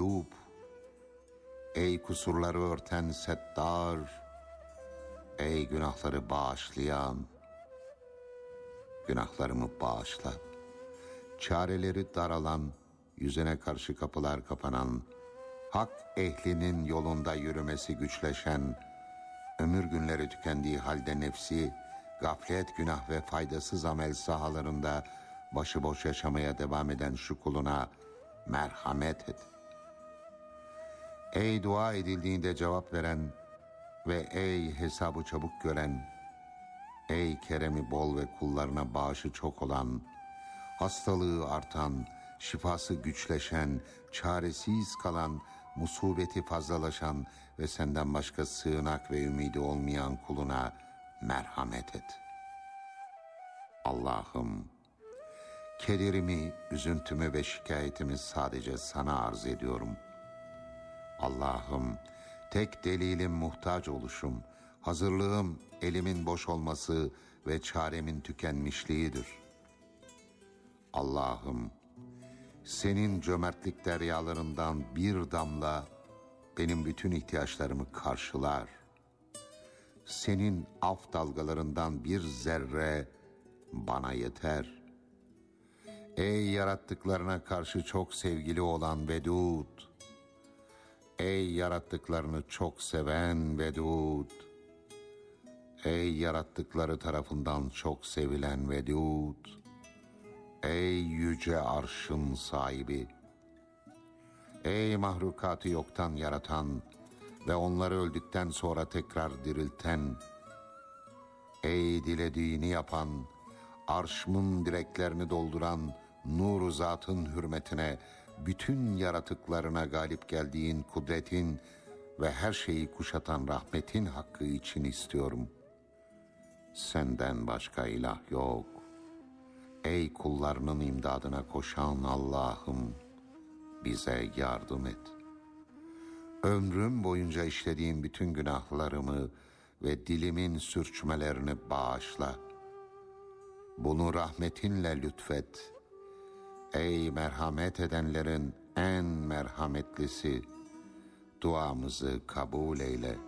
Eyyub, ey kusurları örten Settar, ey günahları bağışlayan, günahlarımı bağışla. Çareleri daralan, yüzüne karşı kapılar kapanan, hak ehlinin yolunda yürümesi güçleşen, ömür günleri tükendiği halde nefsi, gaflet, günah ve faydasız amel sahalarında başıboş yaşamaya devam eden şu kuluna merhamet et. Ey dua edildiğinde cevap veren ve ey hesabı çabuk gören, ey keremi bol ve kullarına bağışı çok olan, hastalığı artan, şifası güçleşen, çaresiz kalan, musibeti fazlalaşan ve senden başka sığınak ve ümidi olmayan kuluna merhamet et. Allah'ım, kederimi, üzüntümü ve şikayetimi sadece sana arz ediyorum. Allah'ım, tek delilim muhtaç oluşum, hazırlığım elimin boş olması ve çaremin tükenmişliğidir. Allah'ım, senin cömertlik deryalarından bir damla benim bütün ihtiyaçlarımı karşılar. Senin af dalgalarından bir zerre bana yeter. Ey yarattıklarına karşı çok sevgili olan Vedud, ey yarattıklarını çok seven Vedud, ey yarattıkları tarafından çok sevilen Vedud, ey yüce arşın sahibi, ey mahlukatı yoktan yaratan ve onları öldükten sonra tekrar dirilten, ey dilediğini yapan, arşımın direklerini dolduran nur-u zatın hürmetine, bütün yaratıklarına galip geldiğin kudretin ve her şeyi kuşatan rahmetin hakkı için istiyorum. Senden başka ilah yok. Ey kullarının imdadına koşan Allah'ım, bize yardım et. Ömrüm boyunca işlediğim bütün günahlarımı ve dilimin sürçmelerini bağışla. Bunu rahmetinle lütfet. Ey merhamet edenlerin en merhametlisi, duamızı kabul eyle.